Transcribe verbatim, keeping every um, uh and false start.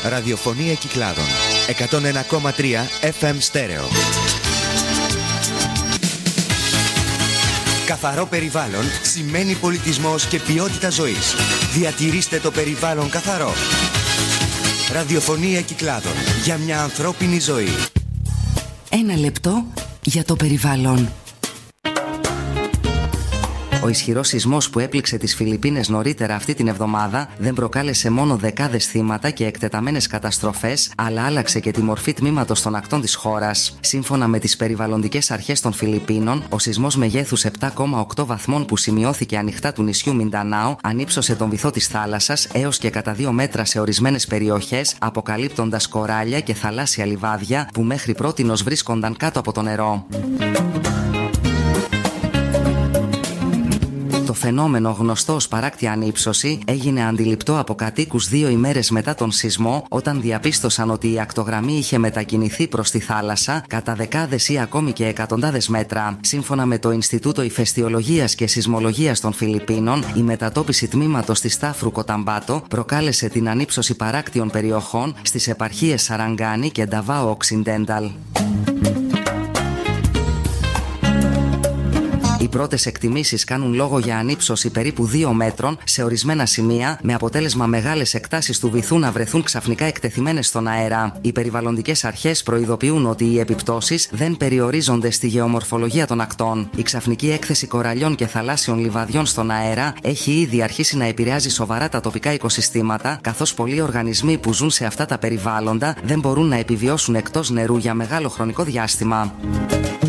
Ραδιοφωνία Κυκλάδων. εκατόν ένα κόμμα τρία εφ εμ στέρεο. Καθαρό περιβάλλον σημαίνει πολιτισμός και ποιότητα ζωής. Διατηρήστε το περιβάλλον καθαρό. Ραδιοφωνία Κυκλάδων. Για μια ανθρώπινη ζωή. Ένα λεπτό για το περιβάλλον. Ο ισχυρός σεισμός που έπληξε τις Φιλιππίνες νωρίτερα αυτή την εβδομάδα δεν προκάλεσε μόνο δεκάδες θύματα και εκτεταμένες καταστροφές, αλλά άλλαξε και τη μορφή τμήματος των ακτών της χώρας. Σύμφωνα με τις περιβαλλοντικές αρχές των Φιλιππίνων, ο σεισμός μεγέθους επτά κόμμα οκτώ βαθμών που σημειώθηκε ανοιχτά του νησιού Μιντανάο ανύψωσε τον βυθό της θάλασσας έως και κατά δύο μέτρα σε ορισμένες περιοχές, αποκαλύπτοντας κοράλια και θαλάσσια λιβάδια που μέχρι πρότινος βρίσκονταν κάτω από το νερό. Το φαινόμενο, γνωστό ως παράκτια ανύψωση, έγινε αντιληπτό από κατοίκους δύο ημέρες μετά τον σεισμό, όταν διαπίστωσαν ότι η ακτογραμμή είχε μετακινηθεί προς τη θάλασσα κατά δεκάδες ή ακόμη και εκατοντάδες μέτρα. Σύμφωνα με το Ινστιτούτο Ηφαιστειολογίας και Σεισμολογίας των Φιλιππίνων, η μετατόπιση τμήματος της Τάφρου Κοταμπάτο προκάλεσε την ανύψωση παράκτιων περιοχών στις επαρχίες Σαρανγκάνι και Νταβάο Οξιντένταλ. Οι πρώτες εκτιμήσεις κάνουν λόγο για ανύψωση περίπου δύο μέτρων σε ορισμένα σημεία, με αποτέλεσμα μεγάλες εκτάσεις του βυθού να βρεθούν ξαφνικά εκτεθειμένες στον αέρα. Οι περιβαλλοντικές αρχές προειδοποιούν ότι οι επιπτώσεις δεν περιορίζονται στη γεωμορφολογία των ακτών. Η ξαφνική έκθεση κοραλιών και θαλάσσιων λιβαδιών στον αέρα έχει ήδη αρχίσει να επηρεάζει σοβαρά τα τοπικά οικοσυστήματα, καθώς πολλοί οργανισμοί που ζουν σε αυτά τα περιβάλλοντα δεν μπορούν να επιβιώσουν εκτός νερού για μεγάλο χρονικό διάστημα.